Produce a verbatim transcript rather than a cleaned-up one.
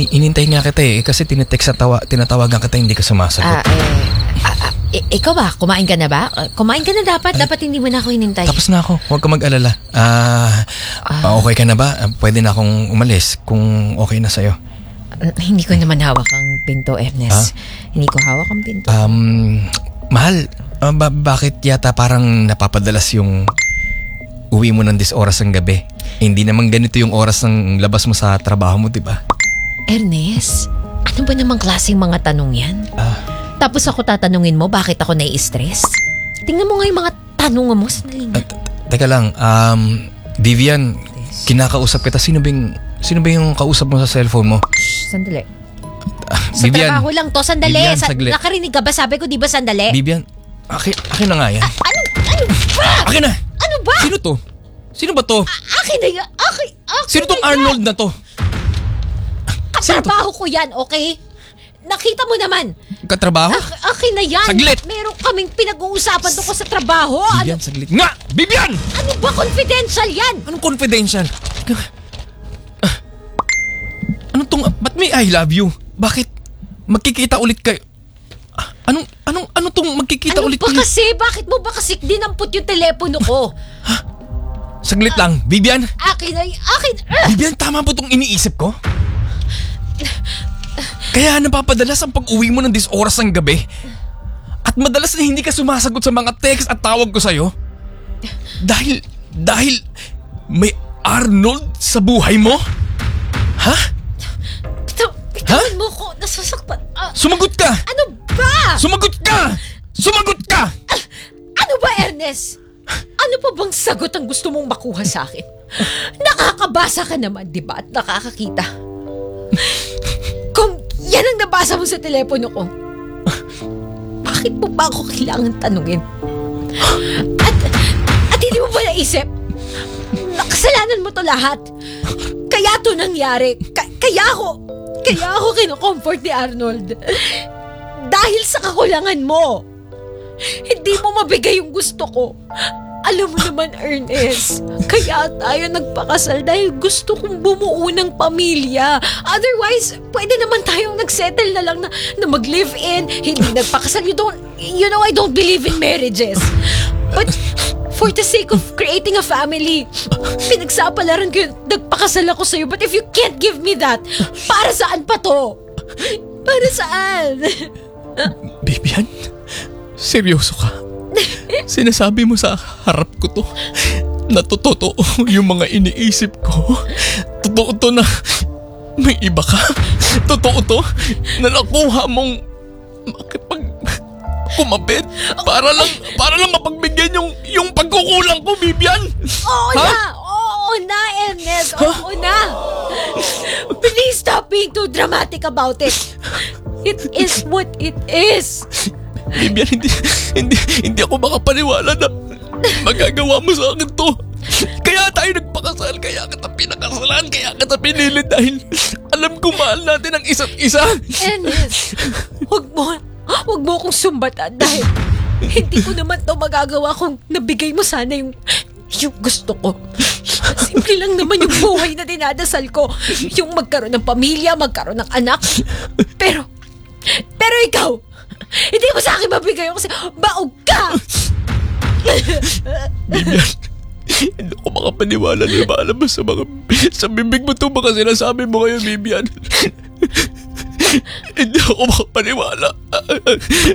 Inintay nga kita eh, kasi tinetext at tawa, tinatawagan kita hindi ka sumasagot. Ah, eh, ah, ah, eh, ikaw ba? Kumain ka na ba? Uh, kumain ka na dapat. Ay, dapat hindi mo na ako hinintay. Tapos na ako, huwag ka mag-alala. Ah, uh, okay ka na ba? Uh, pwede na akong umalis kung okay na sa'yo. Uh, hindi ko naman hawak ang pinto, Ernest. Ah? Hindi ko hawak ang pinto. Um, mahal, uh, ba- bakit yata parang napapadalas yung uwi mo ng dis oras ng gabi? Hindi naman ganito yung oras ng labas mo sa trabaho mo, di ba? Ernest, ano ba namang klaseng mga tanong yan? Ah. Tapos ako tatanungin mo bakit ako nai-stress? Tingnan mo nga yung mga tanong mo. Sandali nga. Uh, t- teka lang, um, Vivian, yes. Kinakausap kita. Sino ba yung, sino ba yung kausap mo sa cellphone mo? Shh, sandali. Uh, sa Vivian, trabaho lang to, sandali. Vivian, Sa- saglit. nakarinig ka ba? Sabi ko, di ba sandali? Vivian, akin, akin na nga yan. A- ano, ano ba? Akin na! Ano ba? Sino to? Sino ba to? A- akin na yan. Akin, akin Sino tong na yan. Arnold na to? Katrabaho ko yan, okay? Nakita mo naman. Katrabaho? Ak- akin na yan. Saglit. Meron kaming pinag-uusapan tungkol sa trabaho. Vivian, Ano, saglit. Nga! Vivian! ano ba confidential yan? Anong confidential? Ah, Anong tong, ba't may I love you? Bakit? Magkikita ulit kayo? Ah, Anong, anong, ano tong magkikita Ano ulit ba kayo? kasi? Bakit mo ba kasi dinampot yung telepono ko? Saglit lang, Vivian. Akin na, akin. Ah! Vivian, tama ba tong iniisip ko? Kaya napapadalas ang pag-uwi mo ng dis oras ng gabi? At madalas na hindi ka sumasagot sa mga text at tawag ko sa'yo? Dahil, dahil may Arnold sa buhay mo? Ha? Bitaw, bitawan mo ko. Nasasaktan. Ah, Sumagot ka! ano ba? Sumagot ka! Sumagot ka! Ano ba, Ernest? Ano pa bang sagot ang gusto mong makuha sa akin? Nakakabasa ka naman, di ba? At nakakakita. Kung yan ang nabasa mo sa telepono ko, bakit mo ba ako kailangan tanungin? At, at hindi mo ba naisip? Nakasalanan mo to lahat. Kaya to nangyari. Ka- kaya ako, kaya ako kinocomfort ni Arnold. Dahil sa kakulangan mo. Hindi mo mabigay yung gusto ko. Alam mo naman, Ernest, kaya tayo nagpakasal dahil gusto kong bumuo ng pamilya. Otherwise, pwede naman tayong nagsettle na lang na, na mag-live-in. Hindi nagpakasal. You don't, you know, I don't believe in marriages. But for the sake of creating a family, pinagsapalaran ko yun, nagpakasal ako sa'yo. But if you can't give me that, para saan pa to? Para saan? Vivian, seryoso ka? Sinasabi mo sa harap ko to na totoo yung mga iniisip ko. Totoo to na may iba ka. Totoo to na nakuha mong makipag kumapit para lang para lang mapagbigyan yung yung pagkukulang ko, Vivian. Oo Ha? na! Oo na, Ernest! Oo na! Please stop being too dramatic about it. It is what it is. Vivian, hindi, hindi, hindi ako makapaniwala na magagawa mo sa akin to. Kaya tayo nagpakasal, kaya kita pinakasalan, kaya kita pinilit dahil alam ko mahal natin ang isa't isa. Ernest, huwag mo, huwag mo akong sumbatan dahil hindi ko naman to magagawa kung nabigay mo sana yung, yung gusto ko. Simple lang naman yung buhay na dinadasal ko. Yung magkaroon ng pamilya, magkaroon ng anak. Pero, pero ikaw, hindi mo sa akin mabigay kasi baog ka! Vivian, hindi ako makapaniwala na lumalabas sa mga sa bibig mo itong mga sinasabi mo ngayon, Vivian. Hindi ako makapaniwala.